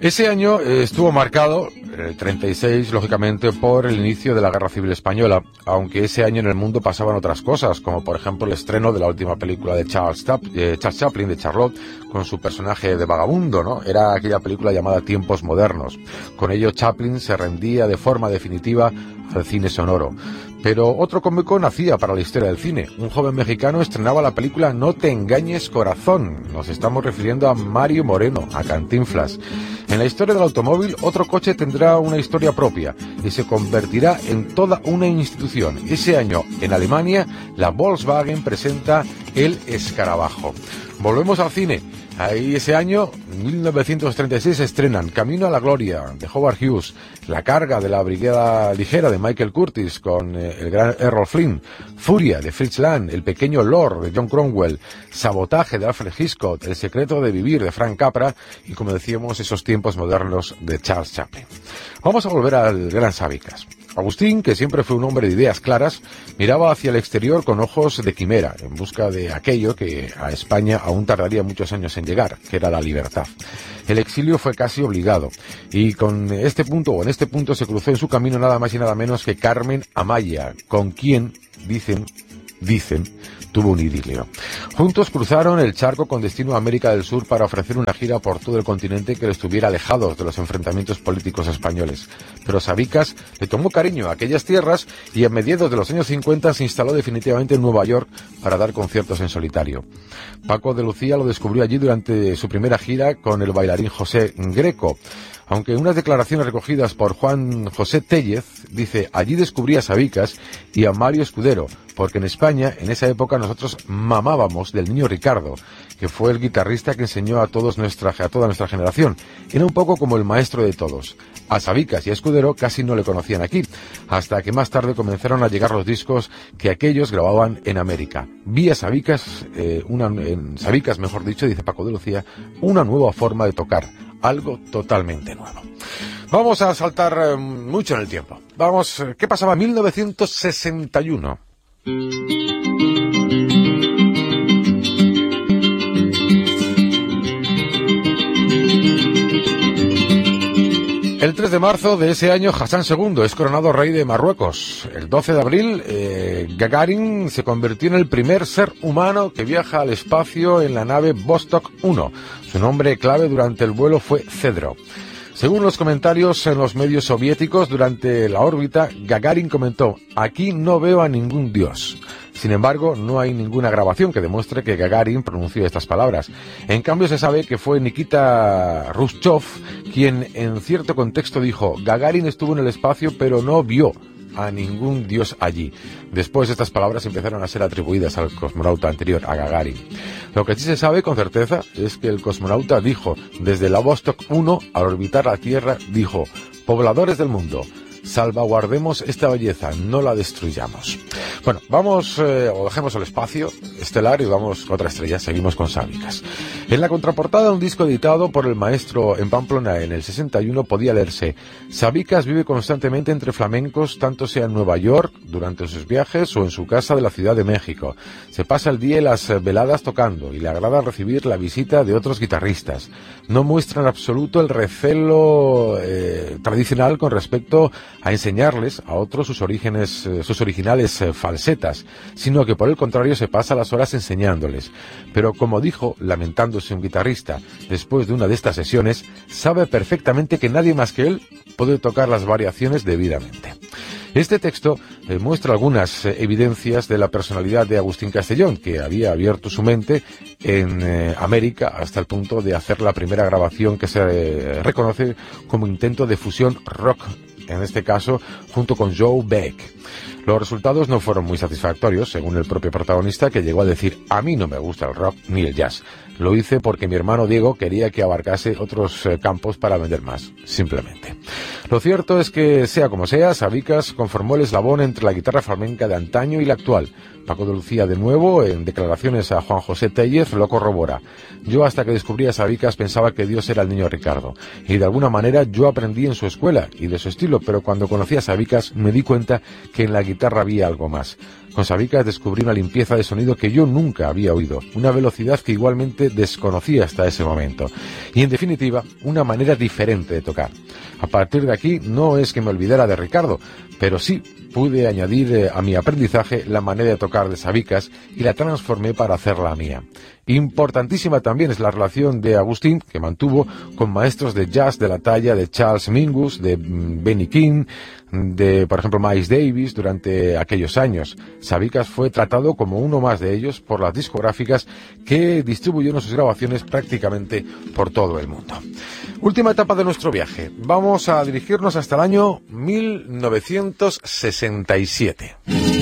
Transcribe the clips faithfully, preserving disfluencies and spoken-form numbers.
Ese año eh, estuvo marcado, el treinta y seis, lógicamente, por el inicio de la Guerra Civil Española, aunque ese año en el mundo pasaban otras cosas, como por ejemplo el estreno de la última película de Charles, Tap, eh, Charles Chaplin, de Charlotte, con su personaje de vagabundo, ¿no? Era aquella película llamada Tiempos Modernos. Con ello Chaplin se rendía de forma definitiva al cine sonoro. Pero otro cómico nacía para la historia del cine. Un joven mexicano estrenaba la película No te engañes corazón. Nos estamos refiriendo a Mario Moreno, a Cantinflas. En la historia del automóvil, otro coche tendrá una historia propia y se convertirá en toda una institución. Ese año, en Alemania, la Volkswagen presenta el Escarabajo. Volvemos al cine. Ahí ese año, mil novecientos treinta y seis, estrenan Camino a la Gloria, de Howard Hughes, La Carga, de la Brigada Ligera, de Michael Curtis, con eh, el gran Errol Flynn, Furia, de Fritz Lang, El Pequeño Lord, de John Cromwell, Sabotaje, de Alfred Hitchcock, El Secreto de Vivir, de Frank Capra, y como decíamos, Esos Tiempos Modernos, de Charles Chaplin. Vamos a volver al gran Sabicas. Agustín, que siempre fue un hombre de ideas claras, miraba hacia el exterior con ojos de quimera, en busca de aquello que a España aún tardaría muchos años en llegar, que era la libertad. El exilio fue casi obligado, y con este punto, o en este punto, se cruzó en su camino nada más y nada menos que Carmen Amaya, con quien, dicen, dicen, tuvo un idilio. Juntos cruzaron el charco con destino a América del Sur para ofrecer una gira por todo el continente que les tuviera alejados de los enfrentamientos políticos españoles. Pero Sabicas le tomó cariño a aquellas tierras y a mediados de los años cincuenta se instaló definitivamente en Nueva York para dar conciertos en solitario. Paco de Lucía lo descubrió allí durante su primera gira con el bailarín José Greco. Aunque en unas declaraciones recogidas por Juan José Tellez, dice, allí descubrí a Sabicas y a Mario Escudero, porque en España, en esa época, nosotros mamábamos del niño Ricardo, que fue el guitarrista que enseñó a todos nuestra, a toda nuestra generación. Era un poco como el maestro de todos. A Sabicas y a Escudero casi no le conocían aquí, hasta que más tarde comenzaron a llegar los discos que aquellos grababan en América. Vi a Sabicas, eh, una, en Sabicas, mejor dicho, dice Paco de Lucía, una nueva forma de tocar. Algo totalmente nuevo. Vamos a saltar eh, mucho en el tiempo. Vamos, ¿qué pasaba en mil novecientos sesenta y uno? El tres de marzo de ese año, Hassan segundo es coronado rey de Marruecos. El doce de abril, eh, Gagarin se convirtió en el primer ser humano que viaja al espacio en la nave Vostok uno. Su nombre clave durante el vuelo fue Cedro. Según los comentarios en los medios soviéticos, durante la órbita, Gagarin comentó, aquí no veo a ningún dios. Sin embargo, no hay ninguna grabación que demuestre que Gagarin pronunció estas palabras. En cambio, se sabe que fue Nikita Khrushchev quien en cierto contexto dijo, Gagarin estuvo en el espacio pero no vio a ningún dios allí. Después estas palabras empezaron a ser atribuidas al cosmonauta anterior, a Gagarin. Lo que sí se sabe con certeza es que el cosmonauta dijo, desde la Vostok uno, al orbitar la Tierra, dijo, pobladores del mundo, salvaguardemos esta belleza, no la destruyamos. Bueno, vamos, eh, o dejemos el espacio estelar y vamos con otra estrella, seguimos con Sabicas. En la contraportada de un disco editado por el maestro en Pamplona en el sesenta y uno podía leerse, Sabicas vive constantemente entre flamencos, tanto sea en Nueva York, durante sus viajes, o en su casa de la Ciudad de México. Se pasa el día y las veladas tocando, y le agrada recibir la visita de otros guitarristas. No muestra en absoluto el recelo eh, tradicional con respecto a enseñarles a otros sus orígenes, eh, sus originales eh, falsetas, sino que por el contrario se pasa las horas enseñándoles. Pero como dijo, lamentándose un guitarrista, después de una de estas sesiones, sabe perfectamente que nadie más que él puede tocar las variaciones debidamente. Este texto eh, muestra algunas eh, evidencias de la personalidad de Agustín Castellón, que había abierto su mente en eh, América hasta el punto de hacer la primera grabación que se eh, reconoce como intento de fusión rock, en este caso junto con Joe Beck. Los resultados no fueron muy satisfactorios, según el propio protagonista, que llegó a decir, a mí no me gusta el rock ni el jazz. Lo hice porque mi hermano Diego quería que abarcase otros eh, campos para vender más, simplemente. Lo cierto es que, sea como sea, Sabicas conformó el eslabón entre la guitarra flamenca de antaño y la actual. Paco de Lucía, de nuevo, en declaraciones a Juan José Tellez, lo corrobora. Yo, hasta que descubrí a Sabicas, pensaba que Dios era el niño Ricardo. Y de alguna manera yo aprendí en su escuela y de su estilo, pero cuando conocí a Sabicas me di cuenta que en la guitarra había algo más. Con Sabicas descubrí una limpieza de sonido que yo nunca había oído, una velocidad que igualmente desconocía hasta ese momento, y en definitiva, una manera diferente de tocar. A partir de aquí no es que me olvidara de Ricardo, pero sí pude añadir eh, a mi aprendizaje la manera de tocar de Sabicas y la transformé para hacerla mía. Importantísima también es la relación de Agustín, que mantuvo con maestros de jazz de la talla de Charles Mingus, de Benny King, de, por ejemplo, Miles Davis durante aquellos años. Sabicas fue tratado como uno más de ellos por las discográficas que distribuyeron sus grabaciones prácticamente por todo el mundo. Última etapa de nuestro viaje. Vamos a dirigirnos hasta el año mil novecientos sesenta y siete.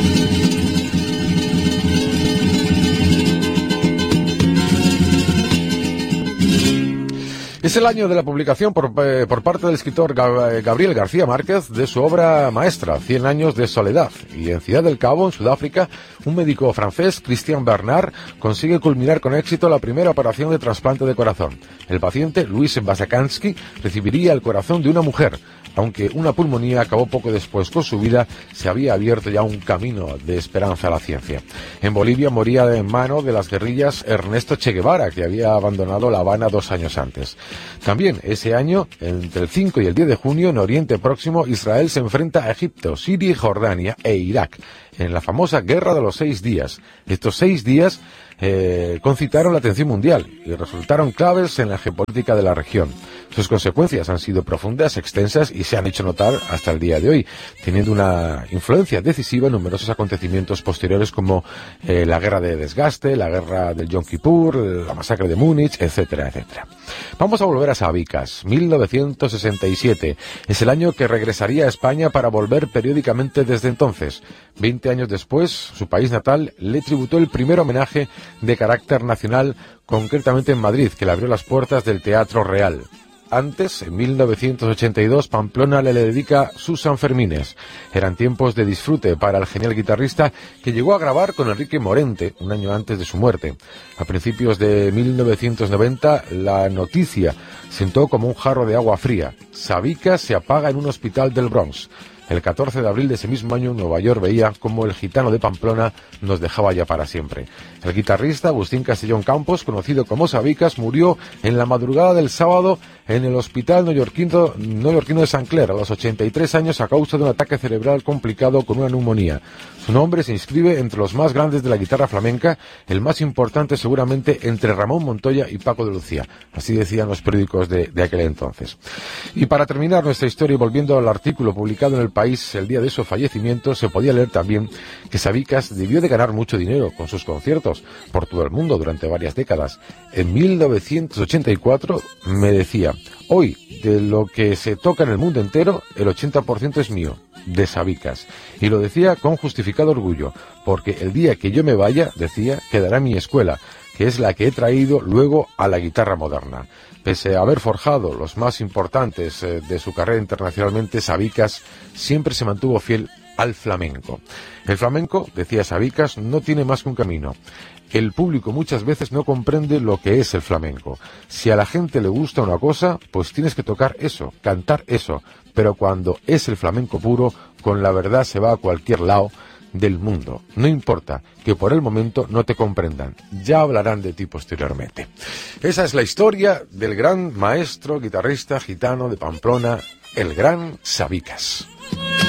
Es el año de la publicación por, eh, por parte del escritor Gabriel García Márquez de su obra maestra, Cien años de soledad. Y en Ciudad del Cabo, en Sudáfrica, un médico francés, Christian Bernard, consigue culminar con éxito la primera operación de trasplante de corazón. El paciente, Luis Basakansky, recibiría el corazón de una mujer. Aunque una pulmonía acabó poco después con su vida, se había abierto ya un camino de esperanza a la ciencia. En Bolivia moría en mano de las guerrillas Ernesto Che Guevara, que había abandonado La Habana dos años antes. También ese año, entre el cinco y el diez de junio, en Oriente Próximo, Israel se enfrenta a Egipto, Siria, Jordania e Irak, en la famosa Guerra de los Seis Días. Estos seis días eh, concitaron la atención mundial y resultaron claves en la geopolítica de la región. Sus consecuencias han sido profundas, extensas y se han hecho notar hasta el día de hoy, teniendo una influencia decisiva en numerosos acontecimientos posteriores como eh, la guerra de desgaste, la guerra del Yom Kippur, la masacre de Múnich, etcétera, etcétera. Vamos a volver a Sabicas, mil novecientos sesenta y siete. Es el año que regresaría a España para volver periódicamente desde entonces. Veinte años después, su país natal le tributó el primer homenaje de carácter nacional, concretamente en Madrid, que le abrió las puertas del Teatro Real. Antes, en mil novecientos ochenta y dos, Pamplona le dedica sus Sanfermines. Eran tiempos de disfrute para el genial guitarrista que llegó a grabar con Enrique Morente un año antes de su muerte. A principios de mil novecientos noventa, la noticia sentó como un jarro de agua fría. Sabicas se apaga en un hospital del Bronx. El catorce de abril de ese mismo año, Nueva York veía cómo el gitano de Pamplona nos dejaba ya para siempre. El guitarrista Agustín Castellón Campos, conocido como Sabicas, murió en la madrugada del sábado en el hospital neoyorquino, neoyorquino de San Clair, a los ochenta y tres años, a causa de un ataque cerebral complicado con una neumonía. Su nombre se inscribe entre los más grandes de la guitarra flamenca, el más importante seguramente entre Ramón Montoya y Paco de Lucía. Así decían los periódicos de, de aquel entonces. Y para terminar nuestra historia, y volviendo al artículo publicado en El País el día de su fallecimiento, se podía leer también que Sabicas debió de ganar mucho dinero con sus conciertos por todo el mundo durante varias décadas. En mil novecientos ochenta y cuatro me decía: hoy, de lo que se toca en el mundo entero, el ochenta por ciento es mío, de Sabicas. Y lo decía con justificado orgullo, porque el día que yo me vaya, decía, quedará mi escuela, que es la que he traído luego a la guitarra moderna. Pese a haber forjado los más importantes eh, de su carrera internacionalmente, Sabicas siempre se mantuvo fiel al flamenco. El flamenco, decía Sabicas, no tiene más que un camino. El público muchas veces no comprende lo que es el flamenco. Si a la gente le gusta una cosa, pues tienes que tocar eso, cantar eso. Pero cuando es el flamenco puro, con la verdad se va a cualquier lado del mundo. No importa que por el momento no te comprendan. Ya hablarán de ti posteriormente. Esa es la historia del gran maestro guitarrista gitano de Pamplona, el gran Sabicas.